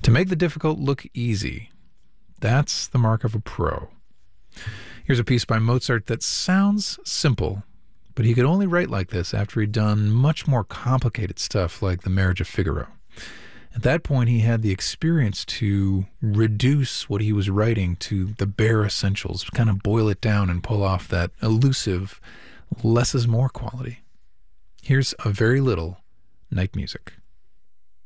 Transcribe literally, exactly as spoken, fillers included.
To make the difficult look easy, that's the mark of a pro. Here's a piece by Mozart that sounds simple, but he could only write like this after he'd done much more complicated stuff like The Marriage of Figaro. At that point, he had the experience to reduce what he was writing to the bare essentials, kind of boil it down and pull off that elusive less is more quality. Here's a very little night music.